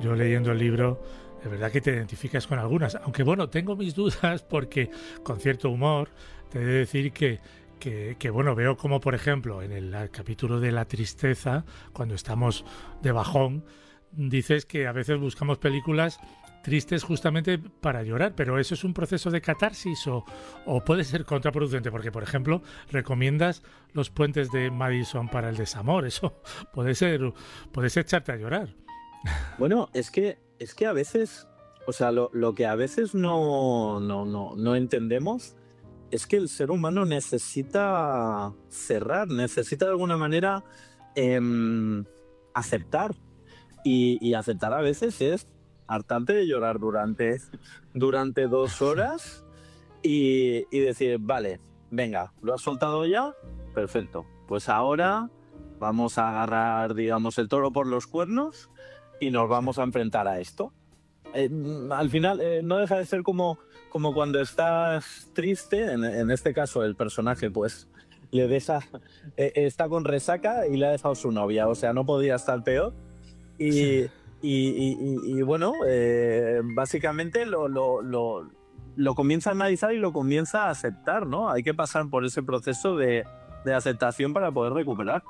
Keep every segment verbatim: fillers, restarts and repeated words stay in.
yo leyendo el libro, es verdad que te identificas con algunas, aunque bueno, tengo mis dudas porque con cierto humor te he de decir que, que, que bueno, veo como por ejemplo en el capítulo de la tristeza, cuando estamos de bajón, dices que a veces buscamos películas tristes justamente para llorar, pero ¿eso es un proceso de catarsis o, o puede ser contraproducente? Porque, por ejemplo, recomiendas Los puentes de Madison para el desamor, eso puede ser, puede ser echarte a llorar. Bueno, es que, es que a veces, o sea, lo, lo que a veces no, no, no, no entendemos es que el ser humano necesita cerrar, necesita de alguna manera eh, aceptar. Y, y aceptar a veces es hartarte de llorar durante, durante dos horas y, y decir, vale, venga, ¿lo has soltado ya? Perfecto. Pues ahora vamos a agarrar, digamos, el toro por los cuernos y nos vamos a enfrentar a esto. Eh, al final, eh, no deja de ser como, como cuando estás triste, en, en este caso el personaje, pues, le deja, eh, está con resaca y le ha dejado su novia, o sea, no podía estar peor. Y, y, y, y, y bueno, eh, básicamente lo, lo, lo, lo comienza a analizar y lo comienza a aceptar, ¿no? Hay que pasar por ese proceso de, de aceptación para poder recuperarte.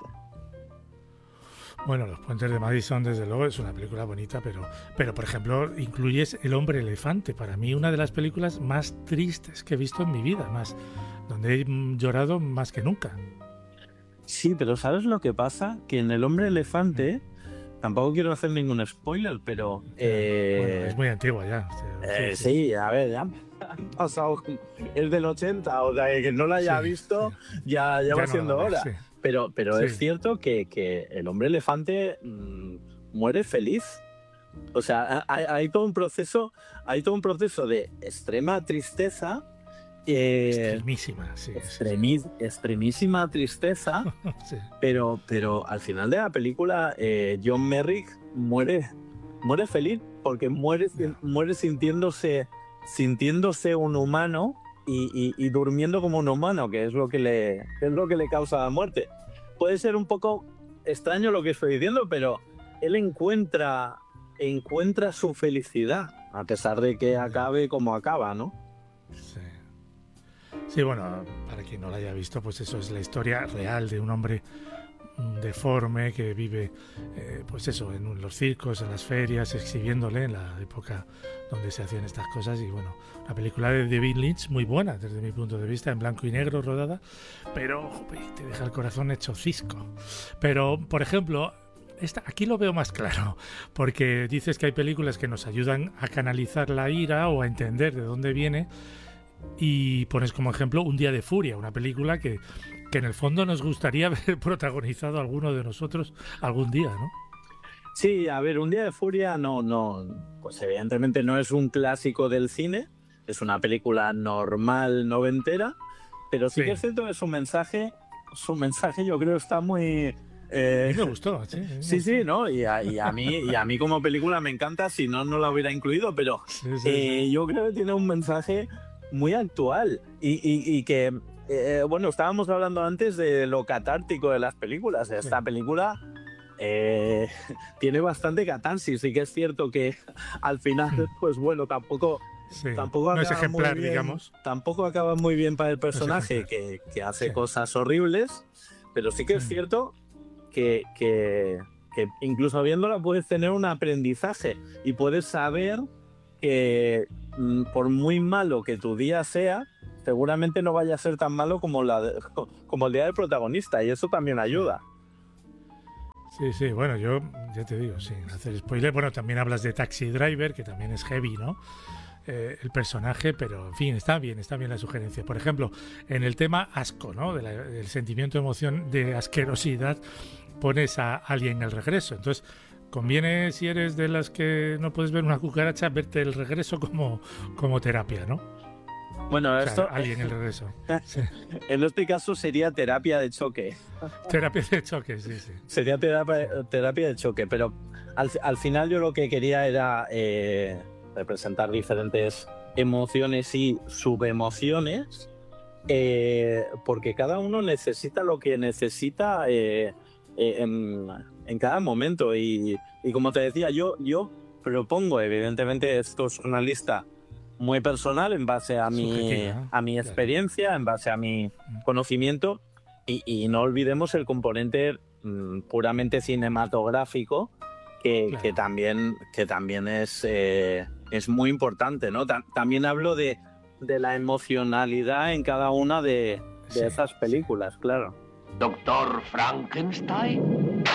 Bueno, Los puentes de Madison, desde luego, es una película bonita, pero, pero por ejemplo, incluyes El hombre elefante, para mí una de las películas más tristes que he visto en mi vida, más, donde he llorado más que nunca. Sí, pero ¿sabes lo que pasa? Que en El hombre elefante... Tampoco quiero hacer ningún spoiler, pero... Eh, bueno, es muy antigua ya. Eh, sí, sí, a ver, ya han pasado... Es del ochenta, o sea, que no la haya sí, visto, sí. ya, ya, ya va no siendo hora. Sí. Pero, pero sí. es cierto que, que el hombre elefante mmm, muere feliz. O sea, hay, hay, todo un proceso, hay todo un proceso de extrema tristeza. Eh, extremísima, sí, extremi, sí, sí. Extremísima tristeza, sí. pero, pero al final de la película eh, John Merrick muere, muere feliz porque muere, no. muere sintiéndose, sintiéndose un humano y, y, y durmiendo como un humano, que es lo que le, que es lo que le causa la muerte. Puede ser un poco extraño lo que estoy diciendo, pero él encuentra, encuentra su felicidad, a pesar de que acabe como acaba, ¿no? Sí. Sí, bueno, para quien no la haya visto, pues eso es la historia real de un hombre deforme que vive, eh, pues eso, en los circos, en las ferias, exhibiéndole en la época donde se hacían estas cosas. Y bueno, una película de David Lynch muy buena desde mi punto de vista, en blanco y negro rodada, pero joder, te deja el corazón hecho cisco. Pero, por ejemplo, esta, aquí lo veo más claro, porque dices que hay películas que nos ayudan a canalizar la ira o a entender de dónde viene. Y pones como ejemplo Un día de furia, una película que, que en el fondo nos gustaría ver protagonizado a alguno de nosotros algún día, ¿no? Sí, a ver, Un día de furia no, no, pues evidentemente no es un clásico del cine, es una película normal, noventera, pero sí, sí. que es cierto que su mensaje, su mensaje yo creo está muy... Eh, a mí me gustó, sí. Sí, sí, ¿no? Y a, y, a mí, y a mí como película me encanta, si no, no la hubiera incluido, pero sí, sí, eh, sí. yo creo que tiene un mensaje muy actual y, y, y que, eh, bueno, estábamos hablando antes de lo catártico de las películas. Esta sí. película eh, tiene bastante catarsis, y que es cierto que al final, pues bueno, tampoco... Sí. Tampoco no es ejemplar, bien, digamos. Tampoco acaba muy bien para el personaje, no que, que hace sí. cosas horribles, pero sí que es cierto que, que, que incluso viéndola puedes tener un aprendizaje y puedes saber que por muy malo que tu día sea, seguramente no vaya a ser tan malo como, la de, como el día del protagonista, y eso también ayuda. Sí, sí, bueno, yo ya te digo, sin hacer spoiler, bueno, también hablas de Taxi Driver, que también es heavy, ¿no? Eh, el personaje, pero en fin, está bien, está bien la sugerencia. Por ejemplo, en el tema asco, ¿no? De la, del sentimiento de emoción de asquerosidad, pones a Alien el regreso. Entonces, conviene, si eres de las que no puedes ver una cucaracha, verte el regreso como, como terapia, ¿no? Bueno, o sea, esto... Alien el regreso. Sí. En este caso sería terapia de choque. Terapia de choque, sí, sí. Sería terapia, terapia de choque, pero al, al final yo lo que quería era eh, representar diferentes emociones y subemociones, eh, porque cada uno necesita lo que necesita eh, eh, en, en cada momento. Y, y como te decía, yo, yo propongo, evidentemente esto es una lista muy personal en base a mi, Subjetiva, a mi claro. experiencia, en base a mi conocimiento, y, y no olvidemos el componente mm, puramente cinematográfico, que, Claro. que también, que también es, eh, es muy importante, ¿no? Ta- también hablo de, de la emocionalidad en cada una de, de Sí, esas películas, claro. Doctor Frankenstein.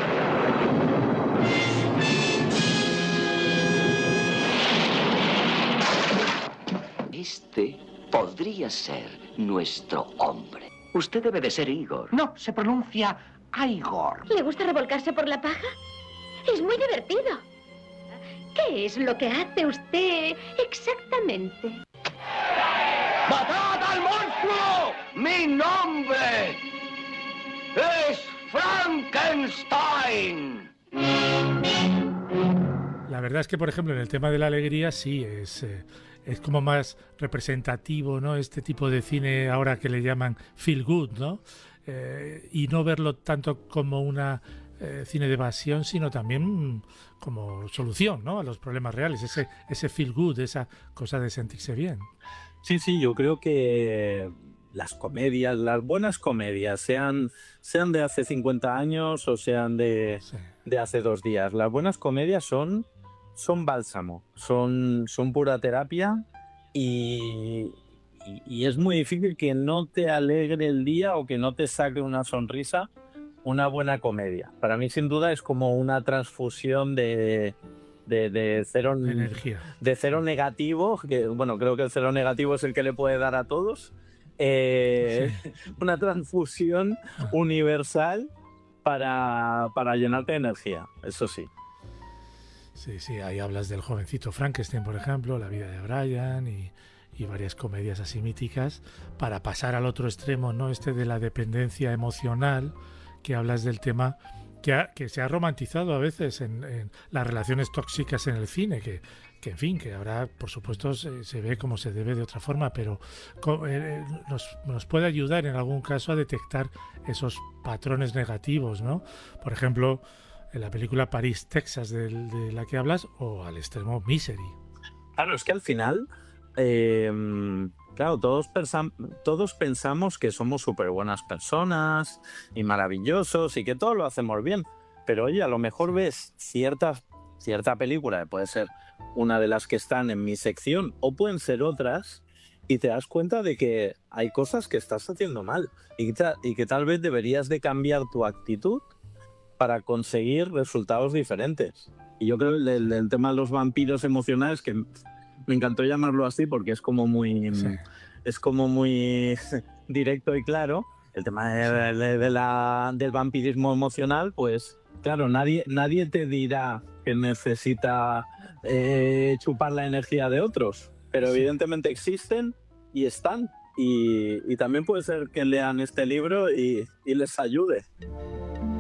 Este podría ser nuestro hombre. Usted debe de ser Igor. No, se pronuncia Igor. ¿Le gusta revolcarse por la paja? Es muy divertido. ¿Qué es lo que hace usted exactamente? ¡Matad al monstruo! ¡Mi nombre es Frankenstein! La verdad es que, por ejemplo, en el tema de la alegría sí es, eh, es como más representativo, ¿no? Este tipo de cine ahora que le llaman feel good, ¿no? Eh, y no verlo tanto como una eh, cine de evasión, sino también como solución, ¿no? A los problemas reales, ese, ese feel good, esa cosa de sentirse bien. Sí, sí, yo creo que las comedias, las buenas comedias, sean, sean de hace cincuenta años o sean de, Sí. de hace dos días, las buenas comedias son, son bálsamo, son, son pura terapia y, y, y es muy difícil que no te alegre el día o que no te saque una sonrisa una buena comedia. Para mí, sin duda, es como una transfusión de, de, de cero De energía. de cero negativo, que bueno, creo que el cero negativo es el que le puede dar a todos, eh, Sí. una transfusión universal para, para llenarte de energía, eso sí. Sí, sí, ahí hablas del jovencito Frankenstein, por ejemplo, La vida de Brian y, y varias comedias así míticas, para pasar al otro extremo, ¿no? Este de la dependencia emocional, que hablas del tema que, ha- que se ha romantizado a veces en, en las relaciones tóxicas en el cine, que, que en fin, que ahora por supuesto se, se ve como se debe de otra forma, pero co- eh, nos, nos puede ayudar en algún caso a detectar esos patrones negativos, ¿no? Por ejemplo, en la película París, Texas, del- de la que hablas, o al extremo Misery. Claro, es que al final, eh, claro, todos, pensam- todos pensamos que somos súper buenas personas y maravillosos y que todo lo hacemos bien. Pero oye, a lo mejor ves cierta, cierta película, que puede ser una de las que están en mi sección o pueden ser otras, y te das cuenta de que hay cosas que estás haciendo mal y que, ta- y que tal vez deberías de cambiar tu actitud para conseguir resultados diferentes. Y yo creo que el, el tema de los vampiros emocionales, que me encantó llamarlo así porque es como muy, Sí. es como muy directo y claro. El tema de, de- de la, del vampirismo emocional, pues claro, nadie, nadie te dirá que necesita eh, chupar la energía de otros, pero Sí. evidentemente existen y están. Y, y también puede ser que lean este libro y, y les ayude.